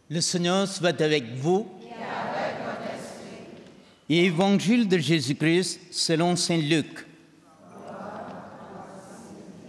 Le Seigneur soit avec vous. Et avec votre esprit. Évangile de Jésus-Christ selon saint Luc.